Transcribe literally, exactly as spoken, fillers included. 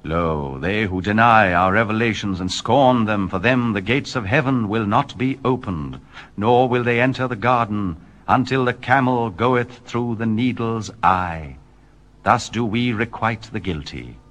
Lo, they who deny our revelations and scorn them, for them the gates of heaven will not be opened, nor will they enter the garden, until the camel goeth through the needle's eye. Thus do we requite the guilty.